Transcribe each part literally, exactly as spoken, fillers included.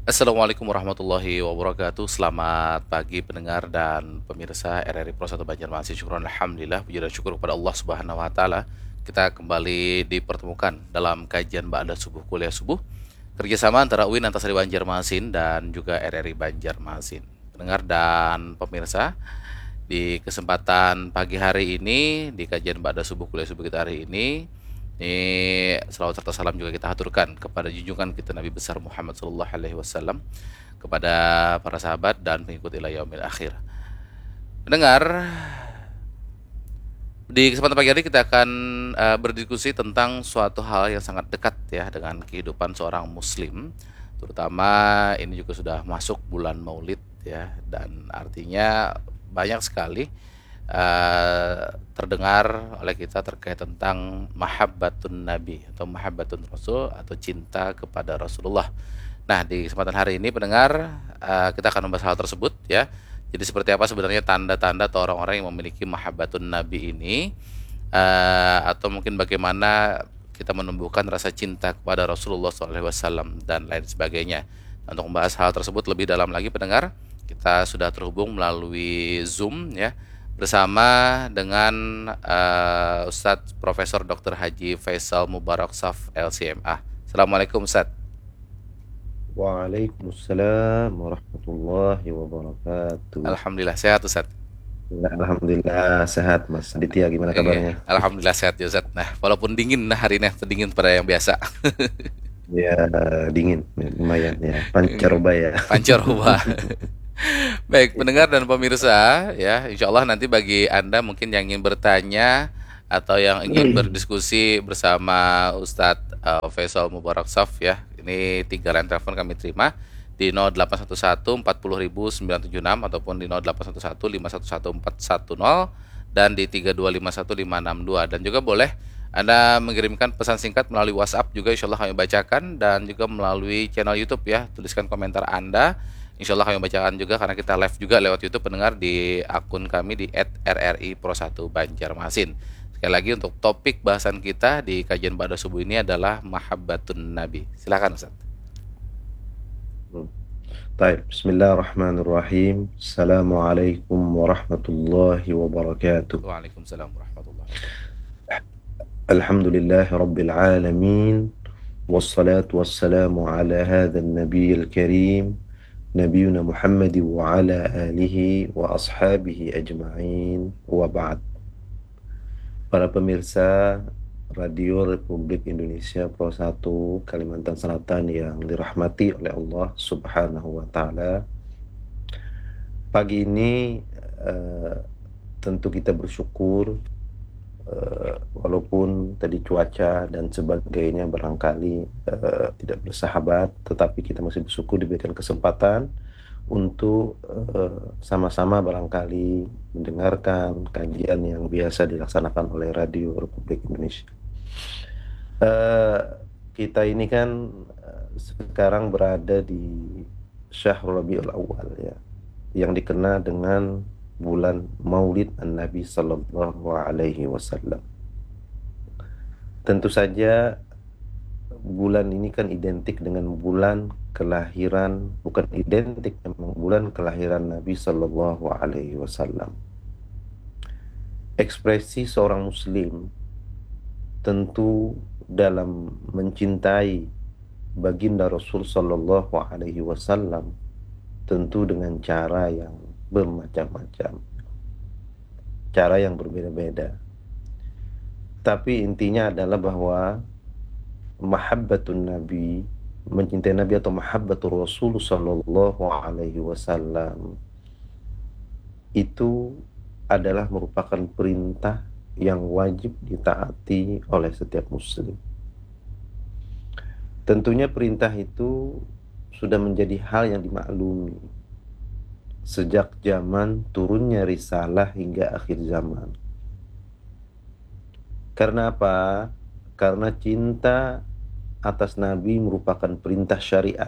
Assalamualaikum warahmatullahi wabarakatuh. Selamat pagi pendengar dan pemirsa R R I Pro satu Banjarmasin. Syukron alhamdulillah, puji dan syukur kepada Allah Subhanahu wa taala. Kita kembali dipertemukan dalam kajian Ba'da Subuh Kuliah Subuh, kerjasama antara U I N Antasari Banjarmasin dan juga R R I Banjarmasin. Pendengar dan pemirsa, di kesempatan pagi hari ini di kajian Ba'da Subuh Kuliah Subuh kita hari ini, ini selawat serta salam juga kita haturkan kepada junjungan kita Nabi besar Muhammad sallallahu alaihi wasallam, kepada para sahabat dan pengikut ila yaumil akhir. Mendengar, di kesempatan pagi hari kita akan uh, berdiskusi tentang suatu hal yang sangat dekat ya dengan kehidupan seorang muslim, terutama ini juga sudah masuk bulan Maulid ya, dan artinya banyak sekali uh, terdengar oleh kita terkait tentang mahabbatun nabi atau mahabbatun rasul atau cinta kepada Rasulullah. Nah, di kesempatan hari ini pendengar, uh, kita akan membahas hal tersebut ya. Jadi seperti apa sebenarnya tanda-tanda atau orang-orang yang memiliki mahabbatun nabi ini, uh, atau mungkin bagaimana kita menumbuhkan rasa cinta kepada Rasulullah shallallahu alaihi wasallam dan lain sebagainya. Untuk membahas hal tersebut lebih dalam lagi pendengar, kita sudah terhubung melalui Zoom ya, bersama dengan uh, Ustadz Profesor doktor Haji Faisal Mubarak Saf L C M A. Assalamualaikum Ustadz. Waalaikumsalam warahmatullahi wabarakatuh. Alhamdulillah sehat Ustadz. Ya, Alhamdulillah sehat Mas Aditya, gimana Oke, kabarnya? Alhamdulillah sehat ya Ustadz. Nah, walaupun dingin nah hari ini sedingin pada yang biasa. Ya dingin, ya, lumayan ya, pancaroba ya. Pancaroba. Baik, pendengar dan pemirsa ya, insya Allah nanti bagi Anda mungkin yang ingin bertanya atau yang ingin berdiskusi bersama Ustadz uh, Faisal Mubarak Saf ya, ini tiga line telepon kami terima di nol delapan satu satu empat nol nol sembilan tujuh enam ataupun di nol delapan satu satu lima satu satu empat satu nol dan di tiga dua lima satu lima enam dua, dan juga boleh Anda mengirimkan pesan singkat melalui WhatsApp juga, insya Allah kami bacakan, dan juga melalui channel YouTube ya, tuliskan komentar Anda. Insya Allah kami bacakan juga karena kita live juga lewat YouTube pendengar di akun kami di et r r i pro satu Banjarmasin. Sekali lagi untuk topik bahasan kita di kajian pada subuh ini adalah mahabbatun nabi. Silakan Ustaz. Baik, Bismillahirrahmanirrahim. Assalamualaikum warahmatullahi wabarakatuh. Waalaikumsalam warahmatullahi wabarakatuh. Alhamdulillahi rabbil alamin. Wassalatu wassalamu ala hadha nabiyil karim, nabiyuna Muhammad wa ala alihi wa ashabihi ajma'in, wa ba'd. Para pemirsa Radio Republik Indonesia Pro satu Kalimantan Selatan yang dirahmati oleh Allah Subhanahu wa taala. Pagi ini uh, tentu kita bersyukur, uh, walaupun tadi cuaca dan sebagainya barangkali uh, tidak bersahabat, tetapi kita masih bersyukur diberikan kesempatan untuk uh, sama-sama barangkali mendengarkan kajian yang biasa dilaksanakan oleh Radio Republik Indonesia. Uh, kita ini kan uh, sekarang berada di Syahrul Rabiul Awal ya, yang dikenal dengan bulan Maulid An-Nabi Sallallahu Alaihi Wasallam. Tentu saja bulan ini kan identik dengan bulan kelahiran, bukan identik, memang bulan kelahiran Nabi Sallallahu Alaihi Wasallam. Ekspresi seorang Muslim tentu dalam mencintai baginda Rasul Sallallahu Alaihi Wasallam tentu dengan cara yang bermacam-macam, cara yang berbeda-beda. Tapi intinya adalah bahwa mahabbatun Nabi, mencintai Nabi atau mahabbatur Rasul Sallallahu Alaihi Wasallam itu adalah merupakan perintah yang wajib ditaati oleh setiap muslim. Tentunya perintah itu sudah menjadi hal yang dimaklumi sejak zaman turunnya risalah hingga akhir zaman. Karena apa? Karena cinta atas Nabi merupakan perintah syariat.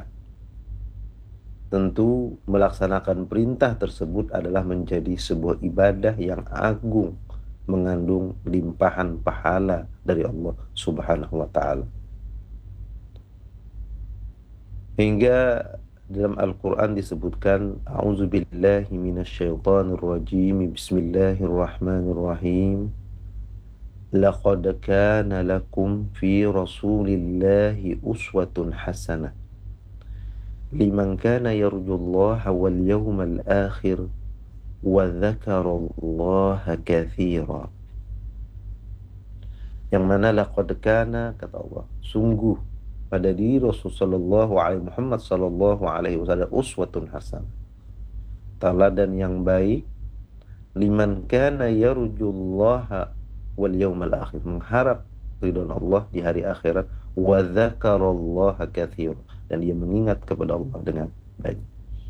Tentu melaksanakan perintah tersebut adalah menjadi sebuah ibadah yang agung, mengandung limpahan pahala dari Allah Subhanahu wa taala. Hingga dalam Al-Quran disebutkan, A'udzubillahi minasyaitonirrajim, Bismillahirrahmanirrahim. Laqad kana lakum fi Rasulillahi uswatun hasanah liman kana yarjullaha wal yawmal akhir wa dzakarallaha katsira. Yang mana laqad kana, kata Allah, sungguh pada diri Rasul sallallahu alaihi Muhammad sallallahu alaihi wasallam uswatun hasanah, teladan yang baik, liman kana yarjullaha wal yawmal akhir, mengharap ridho Allah di hari akhirat, wa dzakarallaha katsira, dan dia mengingat kepada Allah dengan banyak.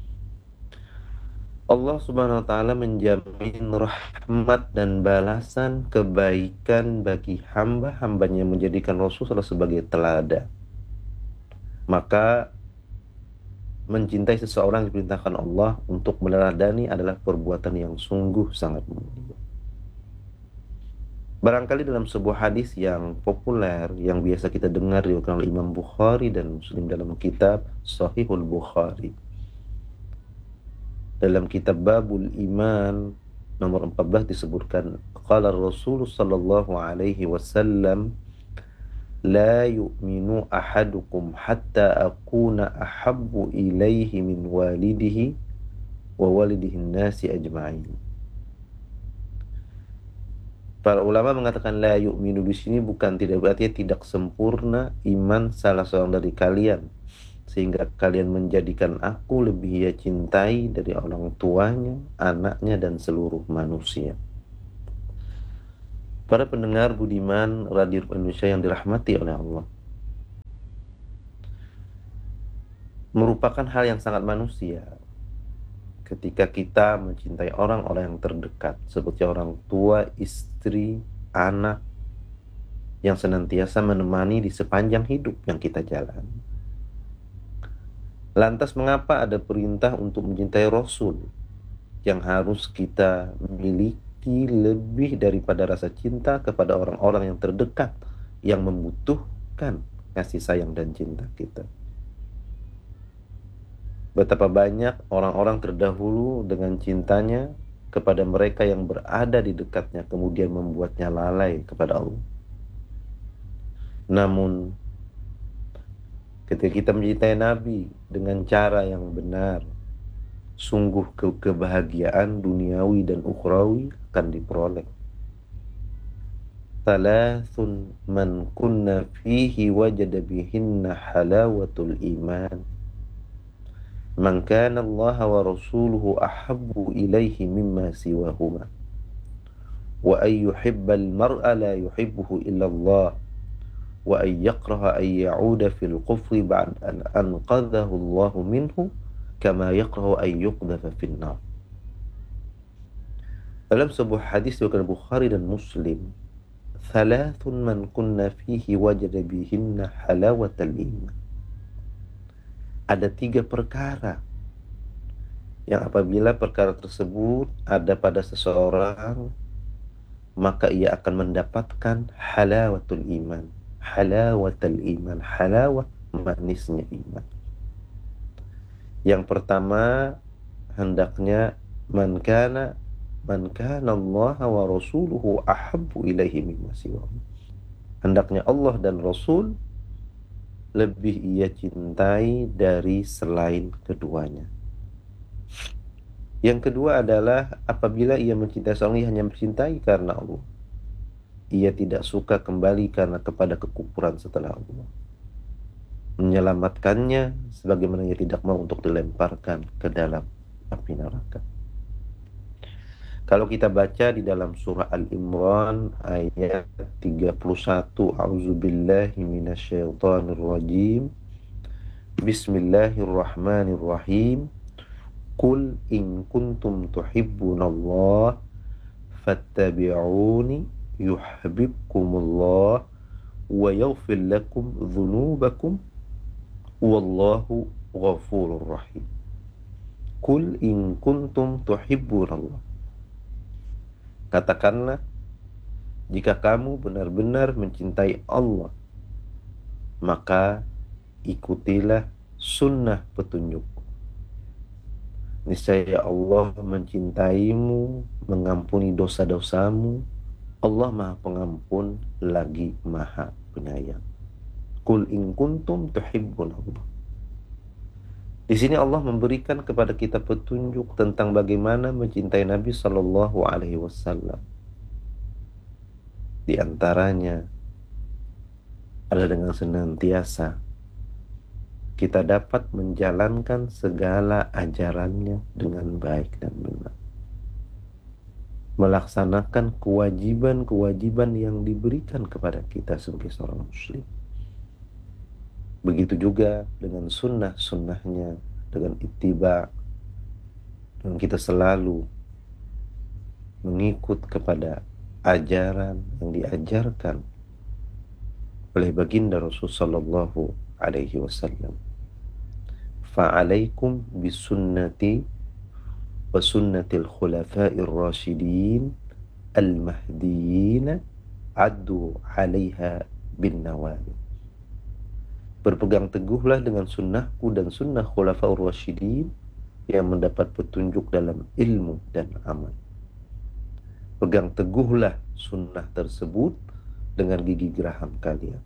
Allah Subhanahu wa taala menjamin rahmat dan balasan kebaikan bagi hamba-hambanya yang menjadikan Rasulullah sebagai teladan. Maka mencintai seseorang diperintahkan Allah untuk meneladani adalah perbuatan yang sungguh sangat mulia. Barangkali dalam sebuah hadis yang populer yang biasa kita dengar diriwayatkan oleh Imam Bukhari dan Muslim dalam kitab Sahihul Bukhari, dalam kitab Babul Iman nomor empat belas disebutkan, qala Rasul sallallahu alaihi wasallam, la yu'minu ahadukum hatta akuna ahabbu ilaihi min walidihi wa walidihi nasi ajma'in. Para ulama mengatakan la yu'minu di sini bukan tidak berarti tidak sempurna iman salah seorang dari kalian sehingga kalian menjadikan aku lebih ia cintai dari orang tuanya, anaknya, dan seluruh manusia. Para pendengar budiman Radio Indonesia yang dirahmati oleh Allah, merupakan hal yang sangat manusia ketika kita mencintai orang-orang yang terdekat, seperti orang tua, istri, anak, yang senantiasa menemani di sepanjang hidup yang kita jalani. Lantas mengapa ada perintah untuk mencintai Rasul yang harus kita miliki lebih daripada rasa cinta kepada orang-orang yang terdekat, yang membutuhkan kasih sayang dan cinta kita? Betapa banyak orang-orang terdahulu dengan cintanya kepada mereka yang berada di dekatnya, kemudian membuatnya lalai kepada Allah. Namun, ketika kita mencintai Nabi dengan cara yang benar, sungguh ke kebahagiaan duniawi dan ukhrawi akan diperoleh. Thalathun man kunna fihi wajada bihinna halawatul iman. Man kana Allah wa rasuluhu ahabbu ilaihi mimma siwahuma. Wa ay yuhibbal mar'a la yuhibbuhu illa Allah. Wa ay yakraha ay ya'uda fil kufri ba'd an anqadhahu Allah minhu kama yakrahu ay yuqdhafa fin nar. Dalam sebuah hadis riwayat Bukhari dan Muslim, thalathun man kunna fihi wajada bihinna halawatal iman. Ada tiga perkara yang apabila perkara tersebut ada pada seseorang, maka ia akan mendapatkan halawatul iman. Halawatul iman, halawah manisnya iman. Yang pertama, hendaknya man kana man kana Allah wa rasuluhu ahabbu ilaihi mimma siwahu. Hendaknya Allah dan Rasul lebih ia cintai dari selain keduanya. Yang kedua adalah apabila ia mencintai seorang, ia hanya mencintai karena Allah. Ia tidak suka kembali karena kepada kekufuran setelah Allah menyelamatkannya, sebagaimana ia tidak mau untuk dilemparkan ke dalam api neraka. Kalau kita baca di dalam surah Al-Imran ayat tiga puluh satu, A'udzubillahi minasyaitonirrajim. Bismillahirrahmanirrahim. Qul in kuntum tuhibbunallah fattabi'uni yuhibbukumullah wa yaghfir lakum dzunubakum wallahu ghafurur rahim. Qul in kuntum tuhibbunallah. Katakanlah, jika kamu benar-benar mencintai Allah, maka ikutilah sunnah petunjuk, Niscaya Allah mencintaimu, mengampuni dosa-dosamu. Allah Maha Pengampun lagi Maha Penyayang. Qul in kuntum tuhibbunallah. Di sini Allah memberikan kepada kita petunjuk tentang bagaimana mencintai Nabi Shallallahu Alaihi Wasallam. Di antaranya adalah dengan senantiasa kita dapat menjalankan segala ajarannya dengan baik dan benar. Melaksanakan kewajiban-kewajiban yang diberikan kepada kita sebagai seorang muslim. Begitu juga dengan sunnah-sunnahnya, dengan ittiba, dan kita selalu mengikut kepada ajaran yang diajarkan oleh baginda Rasul sallallahu alaihi wasallam. Fa'alaikum bisunnati wa sunnatil khulafa'ir rasyidin al-mahdiyyin addu 'alaiha bin nawajid. Berpegang teguhlah dengan sunnahku dan sunnah khulafaur rasyidin yang mendapat petunjuk dalam ilmu dan amal. Pegang teguhlah sunnah tersebut dengan gigi geraham kalian.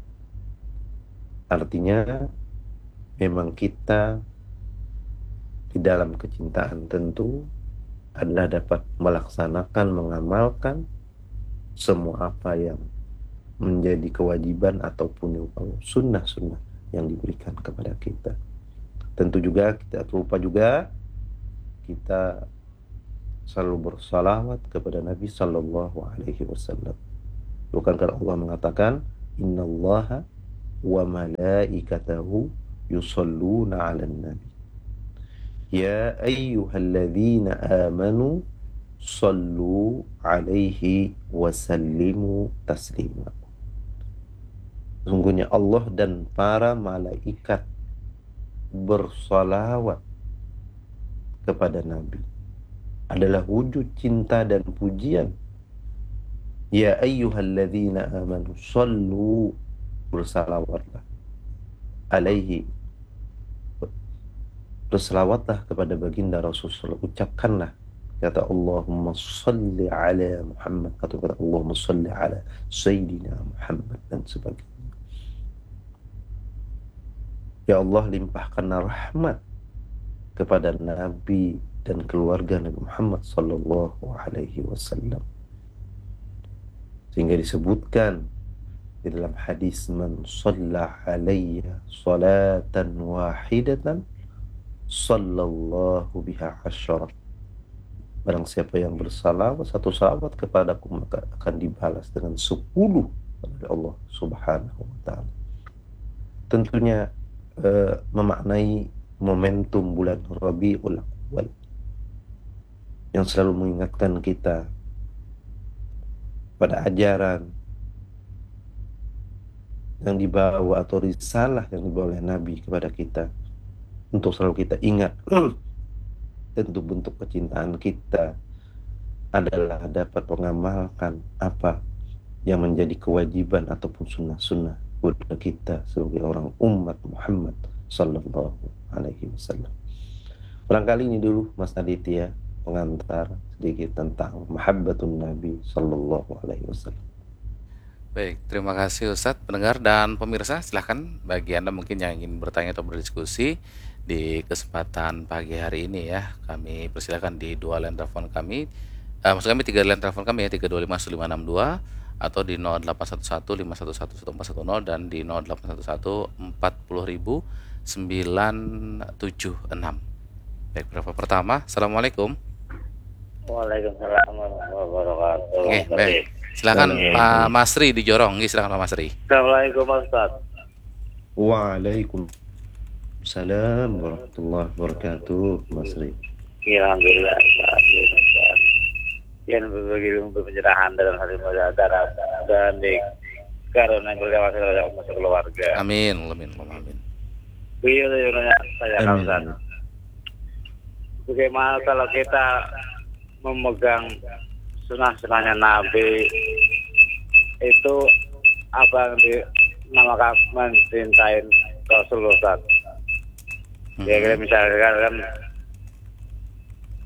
Artinya memang kita di dalam kecintaan tentu adalah dapat melaksanakan, mengamalkan semua apa yang menjadi kewajiban ataupun sunnah-sunnah yang diberikan kepada kita. Tentu juga kita lupa juga kita selalu bersalawat kepada Nabi Sallallahu Alaihi Wasallam. Bukankah Allah mengatakan innallaha wa malaikatahu yusalluna 'alan nabi ya ayyuhalladzina amanu sallu 'alaihi wa sallimu taslima. Sungguhnya Allah dan para malaikat bersalawat kepada Nabi adalah wujud cinta dan pujian. Ya ayyuhalladzina amanu sallu, bersalawatlah, alaihi, bersalawatlah kepada baginda Rasulullah, ucapkanlah kata Allahumma salli ala Muhammad, atau kata Allahumma salli ala Sayyidina Muhammad dan sebagainya. Ya Allah, limpahkanlah rahmat kepada Nabi dan keluarga Nabi Muhammad sallallahu alaihi wasallam. Sehingga disebutkan di dalam hadis, man shalla alayya salatan wahidatan sallallahu biha asyara. Barang siapa yang bersalawat satu salawat kepadaku maka akan dibalas dengan sepuluh oleh Allah subhanahu wa ta'ala. Tentunya eh, memaknai momentum bulan Rabiul Awal yang selalu mengingatkan kita pada ajaran yang dibawa atau risalah yang dibawa oleh Nabi kepada kita, untuk selalu kita ingat. Tentu bentuk kecintaan kita adalah dapat mengamalkan apa yang menjadi kewajiban ataupun sunnah-sunnah buat kita sebagai orang umat Muhammad sallallahu alaihi wasallam. Barangkali ini dulu Mas Aditya pengantar sedikit tentang mahabbatun Nabi sallallahu alaihi wasallam. Baik, terima kasih Ustadz, pendengar dan pemirsa. Silahkan bagi Anda mungkin yang ingin bertanya atau berdiskusi di kesempatan pagi hari ini ya, kami persilakan di dua line telepon kami, eh, maksud kami tiga line telepon kami ya, tiga dua lima satu lima enam dua atau di nol delapan satu satu lima satu satu satu empat satu nol dan di nol delapan satu satu empat nol sembilan tujuh enam. Baik, berapa pertama. Assalamualaikum. Waalaikumsalam warahmatullahi wabarakatuh. Oke, baik. Silakan Pak Masri di Jorong. Nggih, silakan Pak Masri. Assalamualaikum Ustaz. Waalaikumsalam warahmatullahi wabarakatuh, Mas Ri. Alhamdulillah. Ustaz. Yang berbagi ilmu pencerahan dalam hati mudah dan di karena keluarga masuk keluarga. Amin, amin, amin. Beliau yang saya Ustaz. Bagaimana kalau kita memegang sunnah-sunnahnya Nabi itu apa yang dinamakan mencintai Rasulullah. Hmm. Ya kita misalkan kan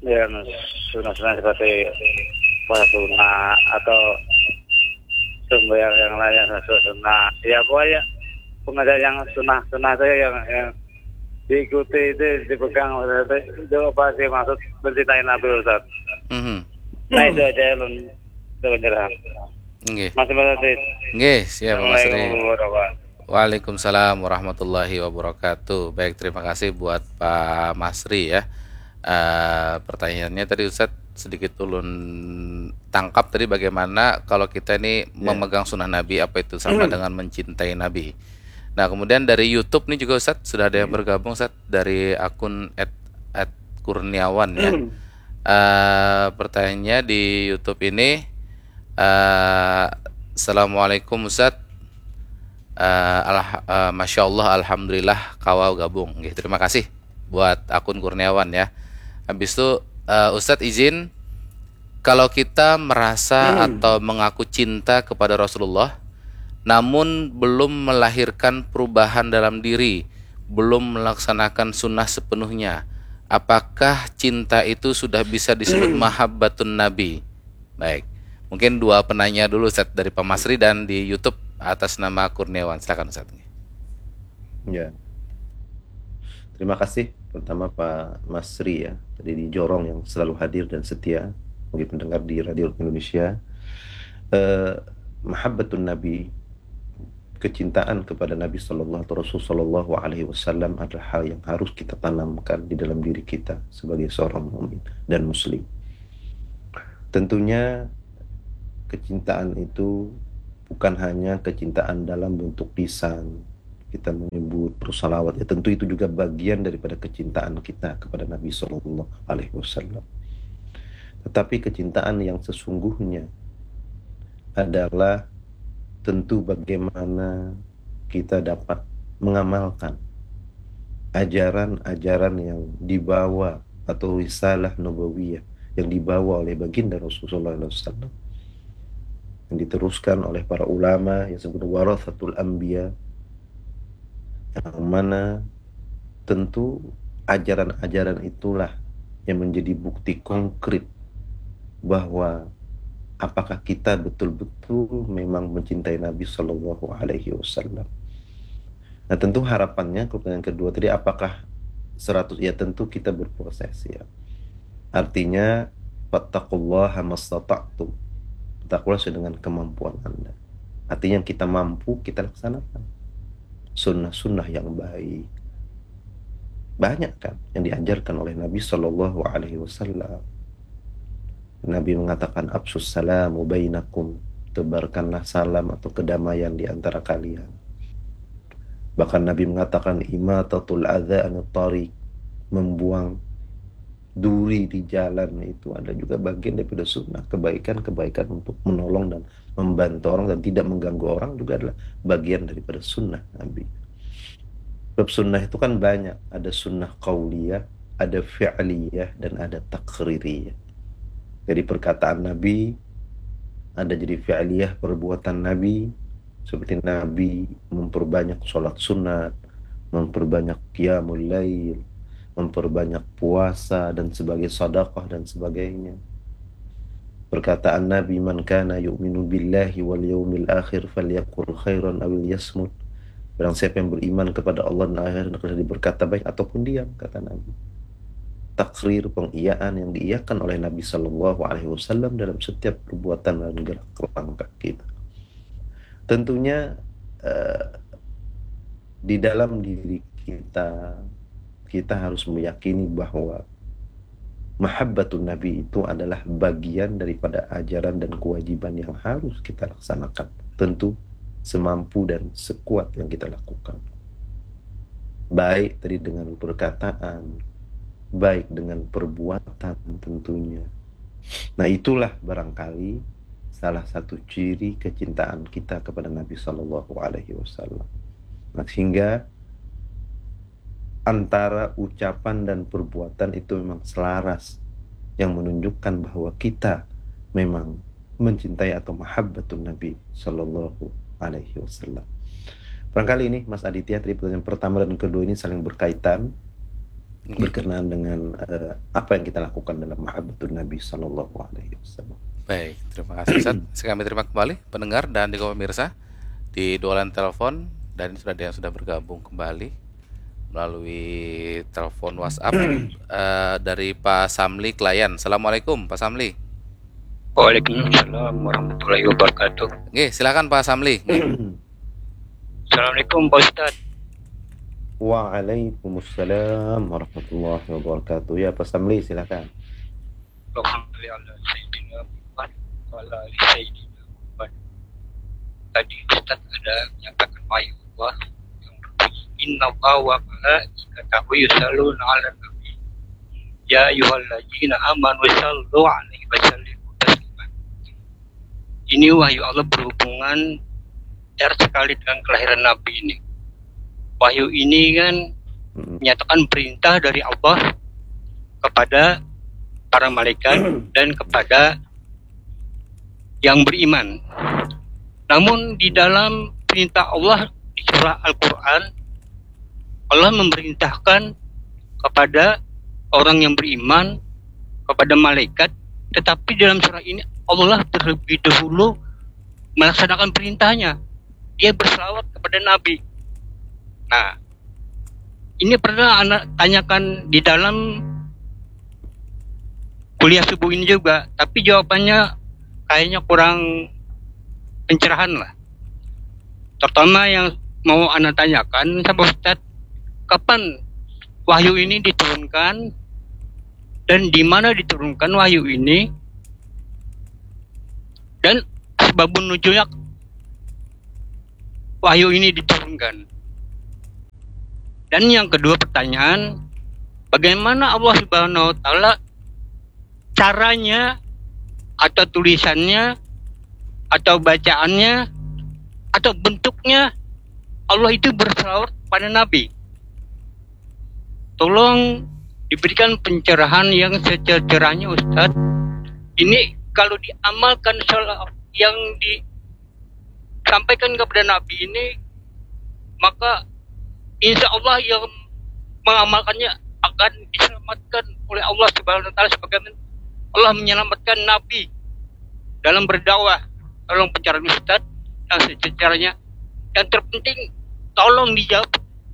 yang sunnah-sunnah seperti puasa sunnah atau sembahyang yang lain yang sunnah. Ya pokoknya pengajar yang sunnah-sunnah itu yang, yang diikuti itu dipegang itu apa sih maksud mencintai Nabi Ustaz. Mhm. Nah itu aja yang sebenarnya. Nggih. Masih berarti. Nggih, siap Mas Ri. Assalamualaikum warahmatullahi Waalaikumsalam warahmatullahi wabarakatuh. Baik, terima kasih buat Pak Masri ya. Eh, pertanyaannya tadi Ustadz sedikit ulun tangkap tadi bagaimana kalau kita ini Ya. memegang sunnah Nabi, apa itu sama dengan mencintai Nabi. Nah, kemudian dari YouTube nih juga Ustadz sudah ada yang bergabung Ustadz dari akun at, at Kurniawan ya. Eh, pertanyaannya di YouTube ini, eh, Assalamualaikum Ustadz. Uh, alah, uh, Masya Allah, Alhamdulillah kawau gabung. Nggih, terima kasih buat akun Kurniawan ya. Habis itu uh, Ustadz izin, kalau kita merasa atau mengaku cinta kepada Rasulullah namun belum melahirkan perubahan dalam diri, belum melaksanakan sunnah sepenuhnya, apakah cinta itu sudah bisa disebut mahabbatun Nabi? Baik, mungkin dua penanya dulu Ustadz, dari Pak Masri dan di YouTube atas nama Kurniawan. Silakan Ustaz. Ya. Terima kasih pertama Pak Masri ya, tadi di Jorong yang selalu hadir dan setia bagi pendengar di Radio Indonesia. Eh, Mahabbatun Nabi, kecintaan kepada Nabi Sallallahu atau Rasul Sallallahu Alaihi Wasallam adalah hal yang harus kita tanamkan di dalam diri kita sebagai seorang mukmin dan muslim. Tentunya kecintaan itu bukan hanya kecintaan dalam bentuk lisan, kita menyebut bersalawat, ya tentu itu juga bagian daripada kecintaan kita kepada Nabi Sallallahu Alaihi Wasallam. Tetapi kecintaan yang sesungguhnya adalah tentu bagaimana kita dapat mengamalkan ajaran-ajaran yang dibawa atau risalah nubawiyah yang dibawa oleh baginda Rasulullah sallallahu alaihi wasallam, yang diteruskan oleh para ulama yang disebut warathatul anbiya, yang mana tentu ajaran-ajaran itulah yang menjadi bukti konkret bahwa apakah kita betul-betul memang mencintai Nabi Shallallahu Alaihi Wasallam. Nah tentu harapannya, pertanyaan kedua tadi, apakah seratus? Ya tentu kita berproses ya. Artinya fattaqullaha mastata'tum, bertakwalah sesuai dengan kemampuan Anda. Artinya yang kita mampu kita laksanakan. Sunnah-sunnah yang baik banyak kan yang diajarkan oleh Nabi Shallallahu Alaihi Wasallam. Nabi mengatakan absus salamu bainakum, tebarkanlah salam atau kedamaian di antara kalian. Bahkan Nabi mengatakan imatatul adza anut tariq, membuang duri di jalan itu ada juga bagian daripada sunnah. Kebaikan-kebaikan untuk menolong dan membantu orang dan tidak mengganggu orang juga adalah bagian daripada sunnah Nabi. Sebab sunnah itu kan banyak, ada sunnah qauliyah, ada fi'liyah, dan ada taqririyah. Jadi perkataan Nabi ada, jadi fi'liyah perbuatan Nabi, seperti Nabi memperbanyak sholat sunat, memperbanyak qiyamul lail, memperbanyak puasa dan sebagai sedekah dan sebagainya. Perkataan Nabi, man kana yu'minu billahi wal yawmil akhir falyaqul khairan aw liyasmut. Barang siapa yang beriman kepada Allah dan akhir, hendaklah dia berkata baik ataupun diam, kata Nabi. Takrir, pengiyakan yang diiyakan oleh Nabi Shallallahu Alaihi Wasallam dalam setiap perbuatan dan gerak langkah kita. Tentunya uh, di dalam diri kita kita harus meyakini bahwa mahabbatun Nabi itu adalah bagian daripada ajaran dan kewajiban yang harus kita laksanakan. Tentu semampu dan sekuat yang kita lakukan. Baik tadi dengan perkataan, baik dengan perbuatan tentunya. Nah itulah barangkali salah satu ciri kecintaan kita kepada Nabi Shallallahu Alaihi Wasallam. Nah, sehingga antara ucapan dan perbuatan itu memang selaras, yang menunjukkan bahwa kita memang mencintai atau mahabbatun Nabi Shallallahu Alaihi Wasallam. Barangkali ini Mas Aditya, tadi pertanyaan pertama dan kedua ini saling berkaitan. berkenaan dengan uh, apa yang kita lakukan dalam mahabbatul Nabi Sallallahu Alaihi Wasallam. Baik, terima kasih Ustaz. Kami terima kembali pendengar dan juga pemirsa di dua line telepon, dan ini sudah ada yang sudah bergabung kembali melalui telepon WhatsApp uh, dari Pak Samli Klayan. Assalamualaikum Pak Samli. Waalaikumsalam warahmatullahi wabarakatuh. Nggih, silakan Pak Samli. Assalamualaikum Pak Ustaz. Waalaikumsalam warahmatullahi wabarakatuh. Ya Pak Samli, silakan. Alhamdulillah Sayyidina Muhammad wa ala ali Sayyidina Muhammad. Tadi Ustaz ada menyatakan wahyu Allah yang berbunyi inna Allah wa malaikatahu yusalluna 'alan nabi ya ayyuhalladzina amanu sallu 'alaihi wa sallimu taslima. Ini wahyu Allah berhubungan erat sekali dengan kelahiran Nabi ini. Wahyu ini kan menyatakan perintah dari Allah kepada para malaikat dan kepada yang beriman. Namun di dalam perintah Allah di surah Al-Quran, Allah memerintahkan kepada orang yang beriman, kepada malaikat, tetapi dalam surah ini Allah terlebih dahulu melaksanakan perintahnya. Dia berselawat kepada Nabi. Nah, ini pernah anak tanyakan di dalam kuliah subuh ini juga, tapi jawabannya kayaknya kurang pencerahan lah. Terutama yang mau anak tanyakan sama Ustaz, kapan wahyu ini diturunkan dan di mana diturunkan wahyu ini, dan sebabun nuzulnya wahyu ini diturunkan. Dan yang kedua pertanyaan, bagaimana Allah Subhanahu wa taala caranya atau tulisannya atau bacaannya atau bentuknya Allah itu berselawat pada Nabi. Tolong diberikan pencerahan yang secerahnya Ustaz. Ini kalau diamalkan selawat yang disampaikan kepada Nabi ini, maka insya Allah yang mengamalkannya akan diselamatkan oleh Allah Subhanahu wa taala, sebagaimana Allah menyelamatkan Nabi dalam berdakwah. Tolong pencerahan Ustaz yang secaranya. Yang terpenting tolong dijawab,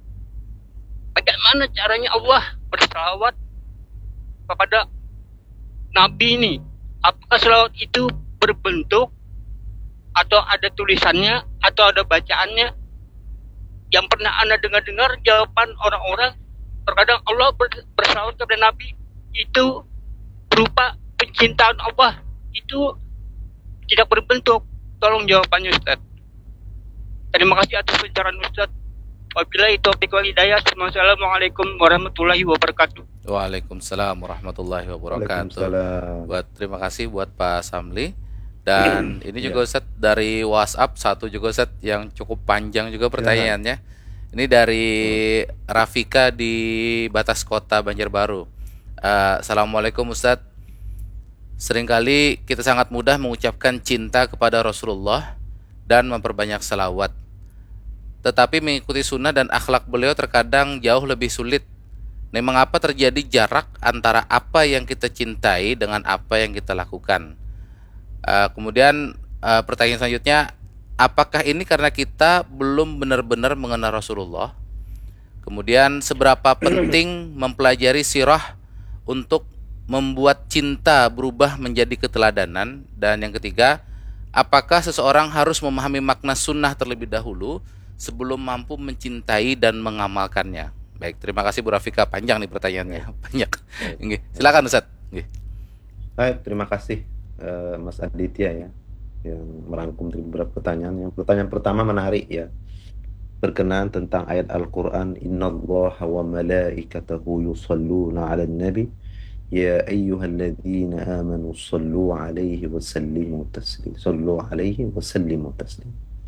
bagaimana caranya Allah berselawat kepada Nabi ini? Apakah selawat itu berbentuk atau ada tulisannya atau ada bacaannya? Yang pernah Anda dengar-dengar jawaban orang-orang, terkadang Allah berselawat kepada Nabi itu berupa pencintaan Allah, itu tidak berbentuk. Tolong jawabannya Ustaz. Terima kasih atas pencerahan Ustaz. Wabillahi taufiq wal hidayah. Assalamualaikum warahmatullahi wabarakatuh. Waalaikumsalam warahmatullahi wabarakatuh. Waalaikumsalam. Buat terima kasih buat Pak Samli. Dan ini juga Ustaz dari WhatsApp satu juga Ustaz yang cukup panjang juga pertanyaannya. Ini dari Rafika di Batas Kota Banjarbaru. Uh, Assalamualaikum Ustaz. Seringkali kita sangat mudah mengucapkan cinta kepada Rasulullah dan memperbanyak salawat. Tetapi mengikuti sunnah dan akhlak beliau terkadang jauh lebih sulit. Nah, mengapa terjadi jarak antara apa yang kita cintai dengan apa yang kita lakukan? Uh, kemudian uh, pertanyaan selanjutnya, apakah ini karena kita belum benar-benar mengenal Rasulullah? Kemudian seberapa penting mempelajari sirah untuk membuat cinta berubah menjadi keteladanan? Dan yang ketiga, apakah seseorang harus memahami makna sunnah terlebih dahulu sebelum mampu mencintai dan mengamalkannya? Baik, terima kasih Bu Rafika. Panjang nih pertanyaannya, banyak. Silakan Ustaz. Baik, terima kasih uh, Mas Aditya ya, yang merangkum beberapa pertanyaan. Yang pertanyaan pertama menarik ya, berkenaan tentang ayat Al-Quran, innallaha wa malaikatahu yusalluna 'alan nabi ya ayyuhalladzina amanu sallu 'alaihi wa sallimu taslim. Sallu 'alaihi wa sallimu taslim.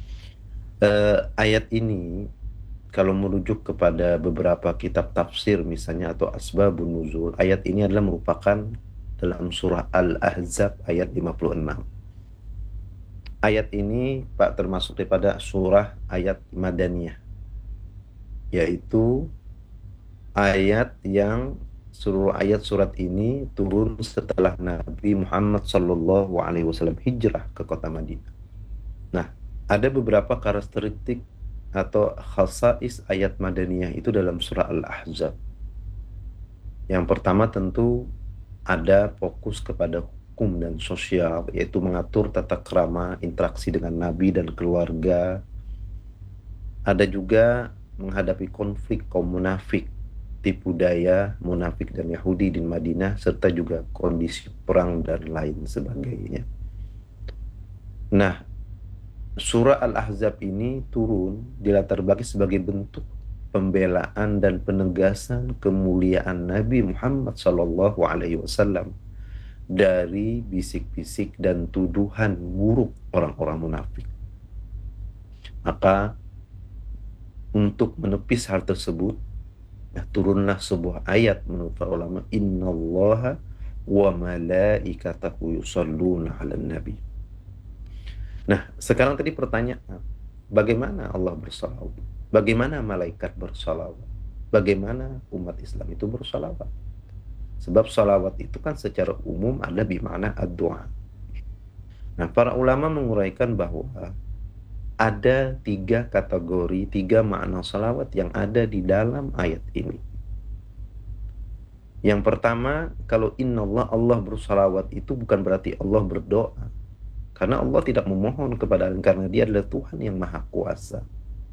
Uh, ayat ini kalau merujuk kepada beberapa kitab tafsir misalnya atau asbabun nuzul, ayat ini adalah merupakan dalam surah Al-Ahzab ayat lima puluh enam. Ayat ini Pak termasuk daripada surah ayat Madaniyah, yaitu ayat yang seluruh ayat surat ini turun setelah Nabi Muhammad Shallallahu Alaihi Wasallam hijrah ke kota Madinah. Nah, ada beberapa karakteristik atau khasais ayat Madaniyah itu dalam surah Al-Ahzab. Yang pertama tentu ada fokus kepada hukum dan sosial, yaitu mengatur tata krama, interaksi dengan Nabi dan keluarga. Ada juga menghadapi konflik kaum munafik, tipu daya munafik dan Yahudi di Madinah, serta juga kondisi perang dan lain sebagainya. Nah, surah Al-Ahzab ini turun dilatar belakangi sebagai bentuk pembelaan dan penegasan kemuliaan Nabi Muhammad Shallallahu Alaihi Wasallam dari bisik-bisik dan tuduhan buruk orang-orang munafik. Maka untuk menepis hal tersebut, nah, turunlah sebuah ayat menurut para ulama, innallaha wa malaikatahu yusalluna 'alan nabi. Nah, sekarang tadi pertanyaan, bagaimana Allah bersalawat? Bagaimana malaikat bersalawat? Bagaimana umat Islam itu bersalawat? Sebab salawat itu kan secara umum ada bermakna ad-du'a. Nah, para ulama menguraikan bahwa ada tiga kategori, tiga makna salawat yang ada di dalam ayat ini. Yang pertama, kalau innallah, Allah bersalawat itu bukan berarti Allah berdoa. Karena Allah tidak memohon kepada Allah, karena dia adalah Tuhan yang maha kuasa.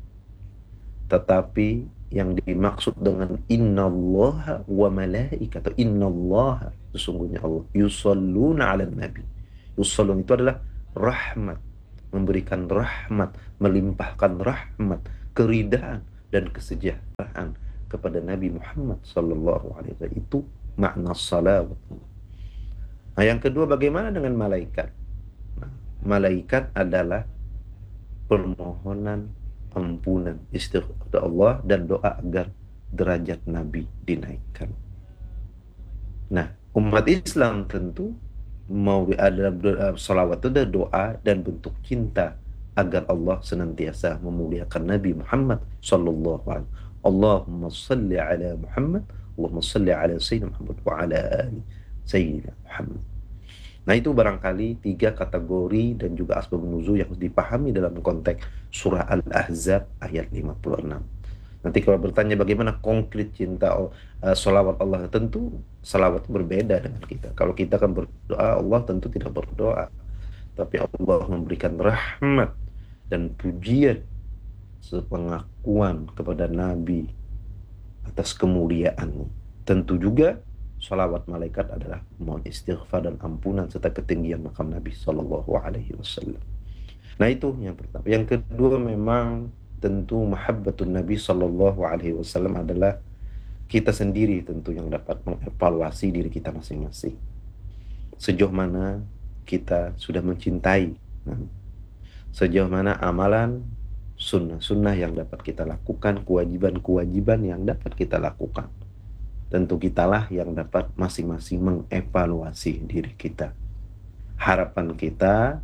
Tetapi yang dimaksud dengan innallaha wa malaika, atau innallaha, sesungguhnya Allah, yusalluna 'alan nabi. Yusallun itu adalah rahmat, memberikan rahmat, melimpahkan rahmat, keridaan dan kesejahteraan kepada Nabi Muhammad sallallahu alaihi wasallam. Itu makna salawat. Nah, yang kedua, bagaimana dengan malaikat? Nah, malaikat adalah permohonan ampunan, istighfar Allah dan doa agar derajat Nabi dinaikkan. Nah, umat Islam tentu mau ada salawat itu ada doa dan bentuk cinta agar Allah senantiasa memuliakan Nabi Muhammad sallallahu alaihi wasallam. Allahumma salli ala Muhammad, Allahumma salli ala Sayyidina Muhammad wa ala ali Sayyidina Muhammad. Nah, itu barangkali tiga kategori dan juga asbab nuzul yang harus dipahami dalam konteks surah Al-Ahzab ayat lima puluh enam. Nanti kalau bertanya bagaimana konkret cinta uh, salawat Allah, tentu salawat berbeda dengan kita. Kalau kita kan berdoa, Allah tentu tidak berdoa. Tapi Allah memberikan rahmat dan pujian, sepengakuan kepada Nabi atas kemuliaannya. Tentu juga salawat malaikat adalah mohon istighfar dan ampunan serta ketinggian makam Nabi Sallallahu Alaihi Wasallam. Nah, itu yang pertama. Yang kedua, memang tentu mahabbatun Nabi Sallallahu Alaihi Wasallam adalah kita sendiri tentu yang dapat mengevaluasi diri kita masing-masing. Sejauh mana kita sudah mencintai, nah, sejauh mana amalan sunnah-sunnah yang dapat kita lakukan, kewajiban-kewajiban yang dapat kita lakukan. Tentu kitalah yang dapat masing-masing mengevaluasi diri kita. Harapan kita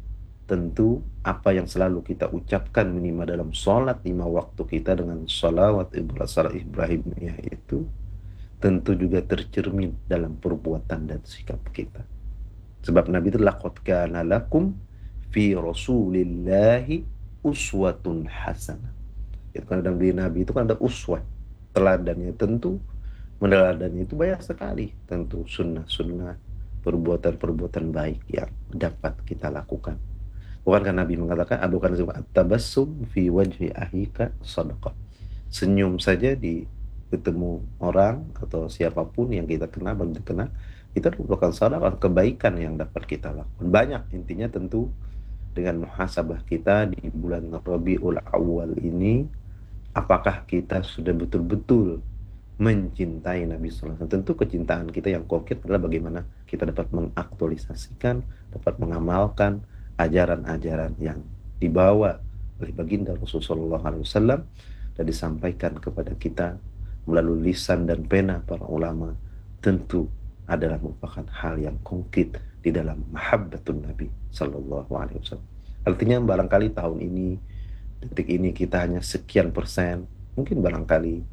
tentu apa yang selalu kita ucapkan minimal dalam sholat lima waktu kita dengan sholawat Ibrahim itu tentu juga tercermin dalam perbuatan dan sikap kita. Sebab Nabi itu laqad kana lakum fi rasulillahi uswatun hasanah. Itu kan dalam diri Nabi itu kan ada uswah, teladannya. Tentu meneladani itu banyak sekali, tentu sunnah-sunnah, perbuatan-perbuatan baik yang dapat kita lakukan. Bukankah Nabi mengatakan adukan at-tabassum fi wajhi ahika sadaqah. Senyum saja di ketemu orang atau siapapun yang kita kenal, baru dikenal, itu merupakan sedekah, kebaikan yang dapat kita lakukan. Banyak, intinya tentu dengan muhasabah kita di bulan Rabiul Awal ini, apakah kita sudah betul-betul mencintai Nabi sallallahu alaihi wasallam. Tentu kecintaan kita yang konkret adalah bagaimana kita dapat mengaktualisasikan, dapat mengamalkan ajaran-ajaran yang dibawa oleh baginda Rasulullah sallallahu alaihi wasallam dan disampaikan kepada kita melalui lisan dan pena para ulama. Tentu adalah merupakan hal yang konkret di dalam mahabbatun Nabi sallallahu alaihi wasallam. Artinya barangkali tahun ini, detik ini kita hanya sekian persen, mungkin barangkali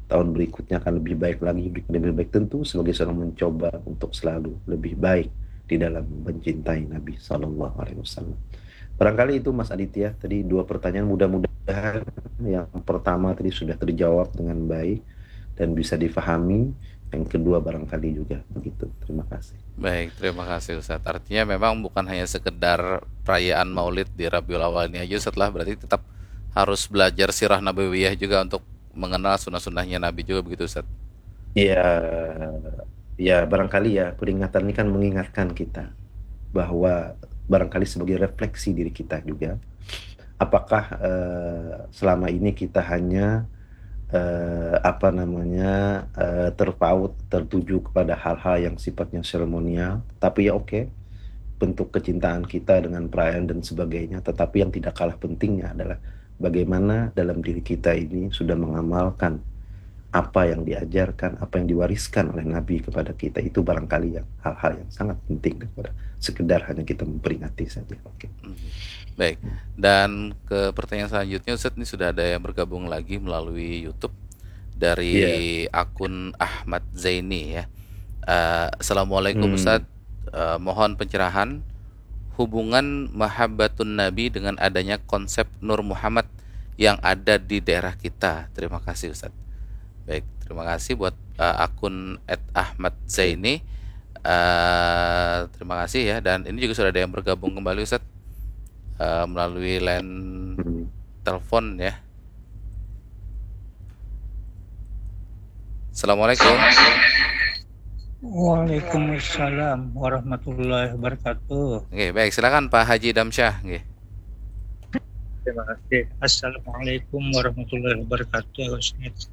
tahun berikutnya akan lebih baik lagi, lebih baik tentu sebagai seorang mencoba untuk selalu lebih baik di dalam mencintai Nabi Sallallahu Alaihi Wasallam. Barangkali itu Mas Aditya, tadi dua pertanyaan, mudah-mudahan yang pertama tadi sudah terjawab dengan baik dan bisa difahami. Yang kedua barangkali juga begitu. Terima kasih. Baik, terima kasih Ustaz. Artinya memang bukan hanya sekedar perayaan Maulid di Rabiul Awal ini aja, setelah berarti tetap harus belajar sirah nabawiyah juga untuk mengenal sunnah-sunnahnya Nabi juga begitu Ustaz. Ya, ya barangkali ya peringatan ini kan mengingatkan kita bahwa barangkali sebagai refleksi diri kita juga, apakah uh, selama ini kita hanya uh, apa namanya uh, terpaut tertuju kepada hal-hal yang sifatnya seremonial, tapi ya oke, okay, bentuk kecintaan kita dengan perayaan dan sebagainya, tetapi yang tidak kalah pentingnya adalah bagaimana dalam diri kita ini sudah mengamalkan apa yang diajarkan, apa yang diwariskan oleh Nabi kepada kita. Itu barangkali yang hal-hal yang sangat penting daripada sekedar hanya kita memperingati saja. Oke. Hmm. Baik. Dan ke pertanyaan selanjutnya Ustaz, ini sudah ada yang bergabung lagi melalui YouTube dari yeah. akun Ahmad Zaini ya. Uh, Assalamualaikum hmm. Ustaz, uh, mohon pencerahan hubungan mahabbatun Nabi dengan adanya konsep Nur Muhammad yang ada di daerah kita. Terima kasih Ustaz. Baik, terima kasih buat uh, akun et ahmad zaini. Uh, terima kasih ya. Dan ini juga sudah ada yang bergabung kembali Ustaz, uh, melalui line telepon ya. Assalamualaikum. Waalaikumsalam warahmatullahi wabarakatuh. Oke, baik, silakan Pak Haji Damsyah. Oke. Terima kasih. Assalamualaikum warahmatullahi wabarakatuh.